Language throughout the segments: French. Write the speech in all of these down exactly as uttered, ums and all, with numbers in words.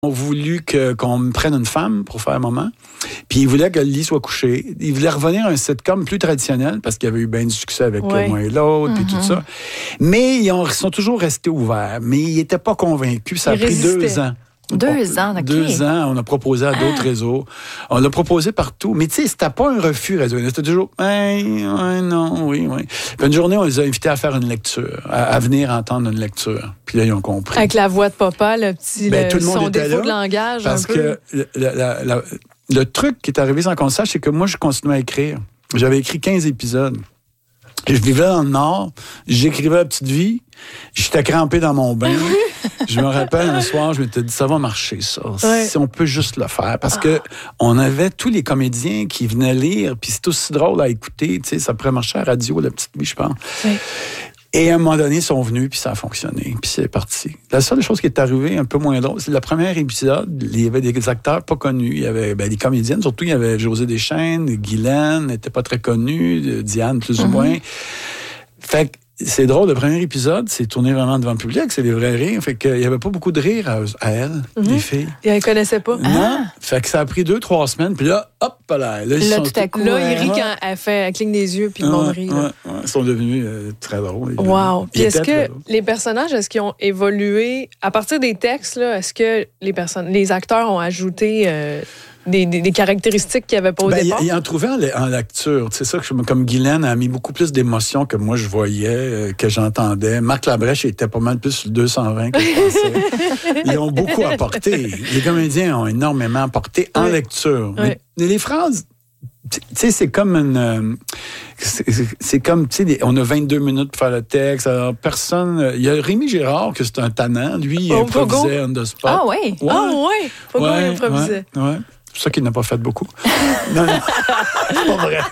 ont voulu que, qu'on me prenne une femme pour faire maman. Puis ils voulaient que le lit soit couché. Ils voulaient revenir à un sitcom plus traditionnel parce qu'il y avait eu bien du succès avec ouais. Moi et l'autre, puis mm-hmm. tout ça. Mais ils, ont, ils sont toujours restés ouverts. Mais ils n'étaient pas convaincus. Ça a pris deux ans. Deux ans, OK. Deux ans, on a proposé à d'autres ah. réseaux. On l'a proposé partout. Mais tu sais, c'était pas un refus, Radio Énergie. C'était toujours, hey, hey, non, oui, oui. Puis une journée, on les a invités à faire une lecture, à, à venir entendre une lecture. Puis là, ils ont compris. Avec la voix de papa, le petit ben, le, tout le monde son était défaut là, de langage. Parce un peu. que le, la, la, le truc qui est arrivé sans qu'on le sache, c'est que moi, je continuais à écrire. J'avais écrit quinze épisodes. Je vivais dans le Nord, j'écrivais La Petite Vie, j'étais crampé dans mon bain. Je me rappelle un soir, je m'étais dit, ça va marcher, ça. Ouais. Si on peut juste le faire. Parce que on avait tous les comédiens qui venaient lire, puis c'est aussi drôle à écouter. Tu sais, ça pourrait marcher à la radio, La Petite Vie, je pense. Ouais. Et à un moment donné, ils sont venus, puis ça a fonctionné, puis c'est parti. La seule chose qui est arrivée, un peu moins drôle, c'est le premier épisode, il y avait des acteurs pas connus. Il y avait ben, des comédiennes, surtout il y avait José Deschênes, Guylaine, n'était pas très connue, Diane plus mm-hmm. ou moins. Fait que c'est drôle, le premier épisode, c'est tourné vraiment devant le public, c'est des vrais rires. Fait qu'il n'y avait pas beaucoup de rires à, à elle, mm-hmm. les filles. Et elle ne connaissait pas. Non. Ah. Fait que ça a pris deux, trois semaines, puis là, hop, là, là, ils là sont tout à coup, là, il rit ouais. quand elle fait, elle cligne des yeux, puis le monde rit. Ouais, ouais. Ils sont devenus euh, très drôles. Wow. Puis est-ce que les personnages, est-ce qu'ils ont évolué à partir des textes, là, est-ce que les personnes, les acteurs ont ajouté euh, Des, des, des caractéristiques qu'il n'y avait pas au ben, départ? Il en trouvait en, en lecture. C'est ça que je, comme Guylaine a mis beaucoup plus d'émotions que moi je voyais, euh, que j'entendais. Marc Labrèche était pas mal plus sur deux cent vingt que je pensais. Ils ont beaucoup apporté. Les comédiens ont énormément apporté en oui. lecture. Oui. Mais les phrases, tu sais, c'est comme une... Euh, c'est, c'est comme, tu sais, on a vingt-deux minutes pour faire le texte. Alors, personne... Il y a Rémi Girard, que c'est un tannant. Lui, il oh, improvisait on the spot. Ah oui? Ouais. Ah oui? Fogo, ouais, il improvisait. Ouais, ouais. C'est pour ça qu'il n'a pas fait beaucoup. Non, non, c'est pas vrai.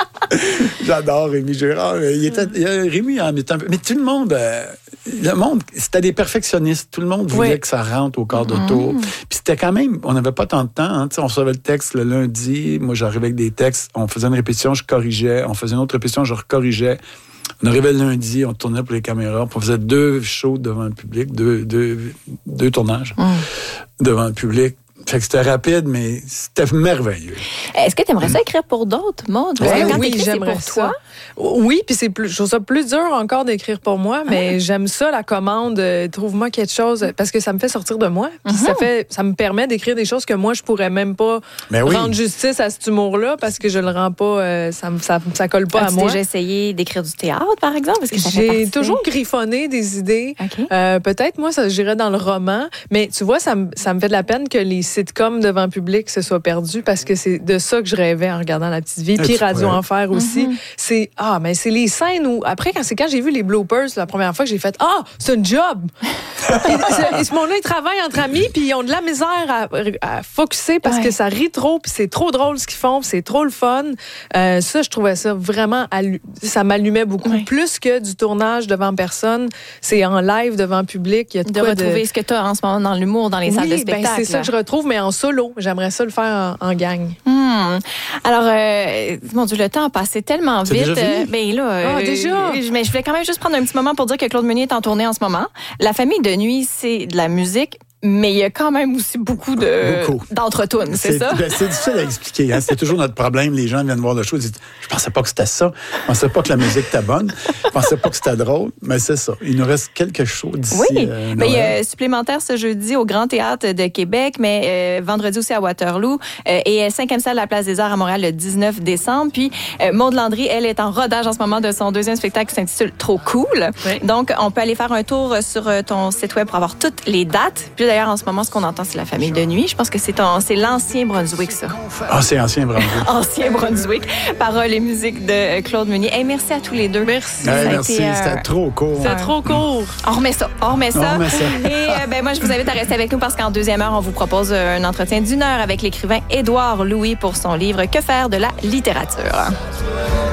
J'adore Rémi Girard. Il était, il, Rémi en était un peu... Mais tout le monde... Euh, le monde, c'était des perfectionnistes. Tout le monde voulait oui. que ça rentre au quart d'auto. Mm. Puis c'était quand même... On n'avait pas tant de temps. Hein, on recevait le texte le lundi. Moi, j'arrivais avec des textes. On faisait une répétition, je corrigeais. On faisait une autre répétition, je recorrigeais. On arrivait le lundi, on tournait pour les caméras. Puis on faisait deux shows devant le public, deux, deux, deux tournages mm. devant le public. Fait que c'était rapide, mais c'était merveilleux. Est-ce que tu aimerais ça écrire pour d'autres, Maude? Parce que quand oui, t'écris, c'est pour ça. Toi. Oui, puis c'est plus, je trouve ça plus dur encore d'écrire pour moi, mais ah. j'aime ça, la commande, euh, trouve-moi quelque chose, parce que ça me fait sortir de moi. Puis mm-hmm. ça fait, ça me permet d'écrire des choses que moi, je pourrais même pas oui. rendre justice à cet humour-là, parce que je le rends pas, euh, ça, ça, ça colle pas As-tu à moi. As-tu déjà essayé d'écrire du théâtre, par exemple? Parce que ça J'ai fait toujours griffonné des idées. Okay. Euh, peut-être, moi, ça j'irais dans le roman, mais tu vois, ça, ça me fait de la peine que les sitcoms devant public se soient perdus, parce que c'est de ça que je rêvais en regardant La Petite Vie, puis Radio Enfer aussi. Mm-hmm. C'est, ah, mais c'est les scènes où, après, quand c'est quand j'ai vu les bloopers la première fois que j'ai fait, ah, c'est un job! et, et ce monde-là, ils travaillent entre amis, puis ils ont de la misère à, à focusser parce ouais. que ça rit trop, puis c'est trop drôle ce qu'ils font, puis c'est trop le fun. Euh, ça, je trouvais ça vraiment, allu- ça m'allumait beaucoup. Ouais. Plus que du tournage devant personne, c'est en live devant public. Il y a de, de retrouver de... ce que tu as en ce moment dans l'humour, dans les oui, salles de spectacle. Ben, c'est ça que je retrouve, mais en solo. J'aimerais ça le faire en, en gang. Hmm. Alors, euh, mon Dieu, le temps a passé tellement c'est vite. Déjà fini? Euh, ben là, ah, euh, déjà? Je, mais je voulais quand même juste prendre un petit moment pour dire que Claude Meunier est en tournée en ce moment. La famille de nuit, c'est de la musique, mais il y a quand même aussi beaucoup de beaucoup. d'entre-tunes, c'est, c'est ça? Ben, c'est difficile à expliquer. Hein? C'est toujours notre problème. Les gens viennent voir le show et disent « Je pensais pas que c'était ça. Je pensais pas que la musique était bonne. Je pensais pas que c'était drôle. » Mais c'est ça. Il nous reste quelques shows d'ici. Oui, euh, mais il y a supplémentaire ce jeudi au Grand Théâtre de Québec, mais euh, vendredi aussi à Waterloo euh, et cinquième salle de la Place des Arts à Montréal le dix-neuf décembre. Puis euh, Maude Landry, elle est en rodage en ce moment de son deuxième spectacle qui s'intitule « Trop cool oui. ». Donc, on peut aller faire un tour sur ton site web pour avoir toutes les dates. Puis d'ailleurs, en ce moment, ce qu'on entend, c'est la famille de nuit. Je pense que c'est, ton, c'est l'ancien Brunswick, ça. Ah, c'est ancien Brunswick. Ancien Brunswick. Paroles et musique de Claude Meunier. Hey, merci à tous les deux. Merci. Hey, merci, été, euh... c'était trop court. C'était trop court. On remet ça. On remet ça. On remet ça. Et euh, ben, moi, je vous invite à rester avec nous parce qu'en deuxième heure, on vous propose un entretien d'une heure avec l'écrivain Édouard Louis pour son livre « Que faire de la littérature ».